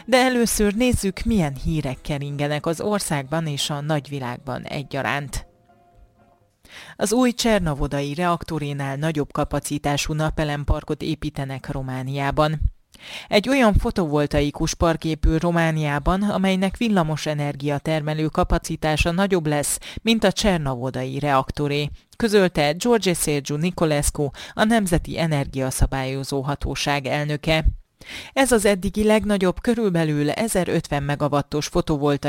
De először nézzük, milyen hírek keringenek az országban és a nagyvilágban egyaránt. Az új Csernavodai reaktorénál nagyobb kapacitású napelemparkot építenek Romániában. Egy olyan fotovoltaikus park épül Romániában, amelynek villamosenergia termelő kapacitása nagyobb lesz, mint a Csernavodai reaktoré, közölte George Sergiu Nicolescu, a Nemzeti Energiaszabályozó Hatóság elnöke. Ez az eddigi legnagyobb, körülbelül 1050 megawattos fotovoltaikus